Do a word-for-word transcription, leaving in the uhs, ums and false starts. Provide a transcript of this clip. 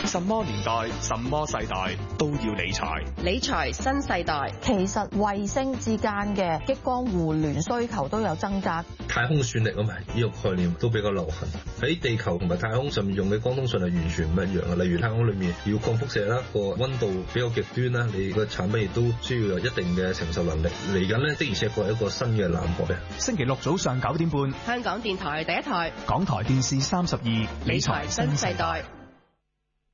什麼年代、什麼世代都要理財。 理財新世代。 其實衛星之間嘅激光互聯需求都有增加。 太空算力啊嘛，呢個概念都比較流行。喺地球同埋太空上面用嘅光通訊係完全唔一樣嘅。例如太空裏面要抗輻射啦，個溫度比較極端啦，你個產品亦都需要有一定嘅承受能力。嚟緊呢，的而且確係一個新嘅藍海。 星期六早上九點半， 香港電台第一台， 港台電視三十二，理財新世代。